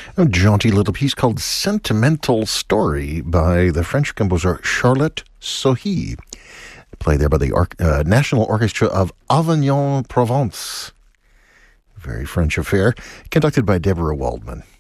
A jaunty little piece called Sentimental Story by the French composer Charlotte Sohi. Played there by the National Orchestra of Avignon, Provence. Very French affair, conducted by Deborah Waldman.